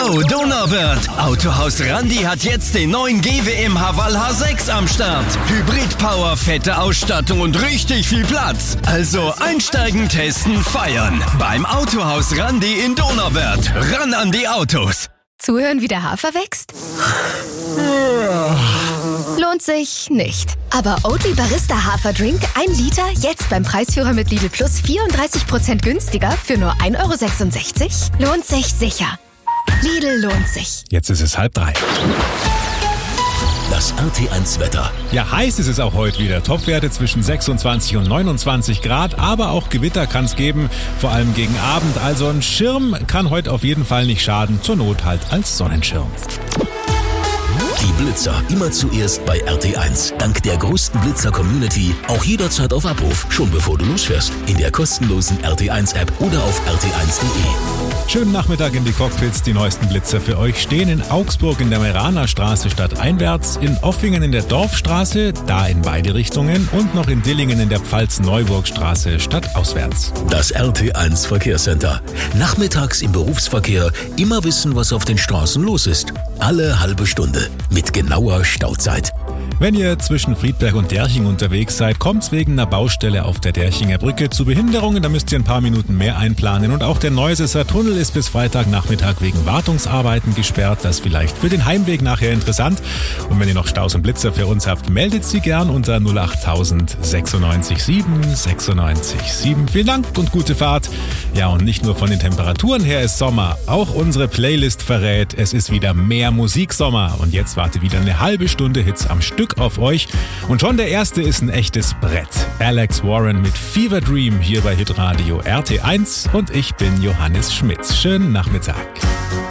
Yo, Donauwörth! Autohaus Randi hat jetzt den neuen GWM Haval H6 am Start. Hybrid-Power, fette Ausstattung und richtig viel Platz. Also einsteigen, testen, feiern. Beim Autohaus Randi in Donauwörth. Ran an die Autos! Zuhören, wie der Hafer wächst? Lohnt sich nicht. Aber Oatly Barista Haferdrink 1 Liter jetzt beim Preisführer mit Lidl Plus 34% günstiger für nur 1,66 €? Lohnt sich sicher. Lidl lohnt sich. Jetzt ist es 2:30. Das RT1-Wetter. Ja, heiß ist es auch heute wieder. Topwerte zwischen 26 und 29 Grad, aber auch Gewitter kann es geben, vor allem gegen Abend. Also ein Schirm kann heute auf jeden Fall nicht schaden, zur Not halt als Sonnenschirm. Die Blitzer immer zuerst bei RT1. Dank der größten Blitzer-Community auch jederzeit auf Abruf, schon bevor du losfährst. In der kostenlosen RT1-App oder auf rt1.de. Schönen Nachmittag in die Cockpits. Die neuesten Blitzer für euch stehen in Augsburg in der Meraner Straße stadteinwärts, in Offingen in der Dorfstraße, da in beide Richtungen und noch in Dillingen in der Pfalz-Neuburg-Straße stadtauswärts. Das RT1 Verkehrscenter. Nachmittags im Berufsverkehr immer wissen, was auf den Straßen los ist. Alle halbe Stunde mit genauer Stauzeit. Wenn ihr zwischen Friedberg und Derching unterwegs seid, kommt's wegen einer Baustelle auf der Derchinger Brücke zu Behinderungen. Da müsst ihr ein paar Minuten mehr einplanen. Und auch der Neusesser Tunnel ist bis Freitagnachmittag wegen Wartungsarbeiten gesperrt. Das vielleicht für den Heimweg nachher interessant. Und wenn ihr noch Staus und Blitzer für uns habt, meldet sie gern unter 08000 96 7 96 7. Vielen Dank und gute Fahrt. Ja, und nicht nur von den Temperaturen her ist Sommer. Auch unsere Playlist verrät, es ist wieder mehr Musiksommer. Und jetzt wartet wieder eine halbe Stunde Hits am Stück auf euch. Und schon der erste ist ein echtes Brett. Alex Warren mit Fever Dream hier bei Hitradio RT1 und ich bin Johannes Schmitz. Schönen Nachmittag.